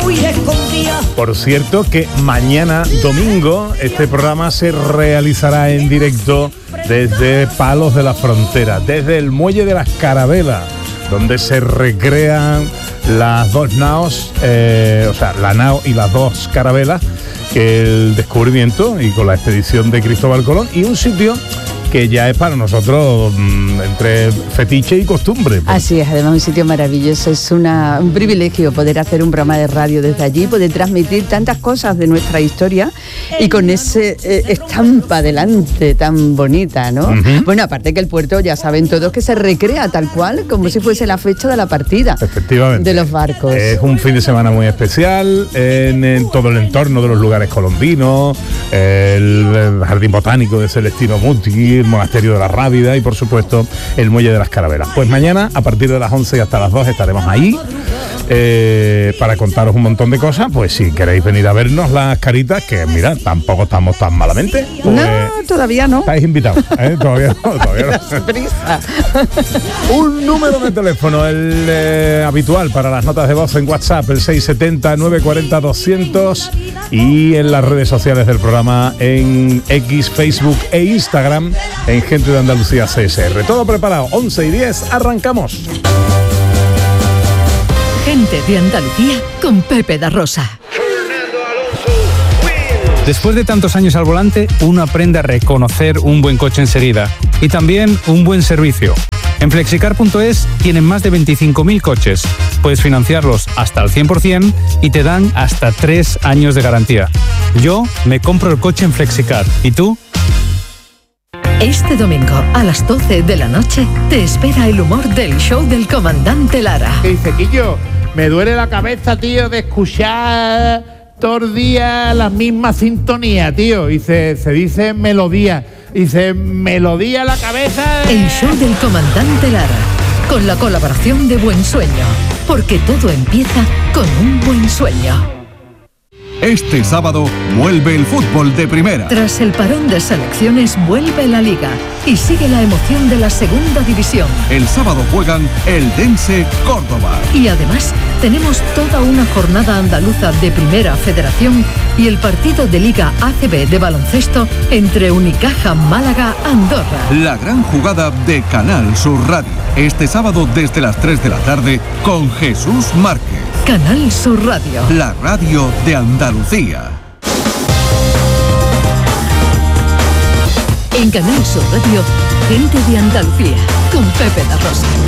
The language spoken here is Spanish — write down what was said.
muy escondida. Por cierto que mañana domingo este programa se realizará en directo desde Palos de la Frontera, desde el Muelle de las Carabelas, donde se recrean las dos naos, o sea, la nao y las dos carabelas, el descubrimiento y con la expedición de Cristóbal Colón, y un sitio que ya es para nosotros entre fetiche y costumbre. Así es, además un sitio maravilloso, es un privilegio poder hacer un programa de radio desde allí, poder transmitir tantas cosas de nuestra historia y con ese estampa delante tan bonita, ¿no? Uh-huh. Bueno, aparte que el puerto, ya saben todos, que se recrea tal cual, como si fuese la fecha de la partida. Efectivamente. De los barcos. Es un fin de semana muy especial en todo el entorno de los lugares colombinos, el Jardín Botánico de Celestino Muti, el Monasterio de la Rábida y por supuesto el Muelle de las Carabelas. Pues mañana a partir de las 11 y hasta las 2 estaremos ahí para contaros un montón de cosas. Pues si queréis venir a vernos las caritas, que mirad, tampoco estamos tan malamente, pues, no, todavía no. Estáis invitados, todavía no. Prisa. Un número de teléfono, el habitual para las notas de voz en WhatsApp, el 670-940-200, y en las redes sociales del programa en X, Facebook e Instagram en Gente de Andalucía CSR. Todo preparado, 11 y 10, arrancamos. Gente de Andalucía con Pepe da Rosa. Después de tantos años al volante, uno aprende a reconocer un buen coche enseguida y también un buen servicio. En Flexicar.es tienen más de 25.000 coches. Puedes financiarlos hasta el 100% y te dan hasta 3 años de garantía. Yo me compro el coche en Flexicar. ¿Y tú? Este domingo a las 12 de la noche te espera el humor del show del comandante Lara. Dice, Quillo, me duele la cabeza, tío, de escuchar todo el día la misma sintonía, tío. Y se dice melodía. Dice, melodía a la cabeza. El show del comandante Lara, con la colaboración de Buen Sueño, porque todo empieza con un buen sueño. Este sábado vuelve el fútbol de primera. Tras el parón de selecciones vuelve la Liga y sigue la emoción de la segunda división. El sábado juegan el Dense Córdoba. Y además tenemos toda una jornada andaluza de Primera Federación y el partido de Liga ACB de baloncesto entre Unicaja Málaga Andorra. La gran jugada de Canal Sur Radio. Este sábado desde las 3 de la tarde con Jesús Márquez. Canal Sur Radio. La radio de Andalucía. En Canal Sur Radio, Gente de Andalucía, con Pepe da Rosa.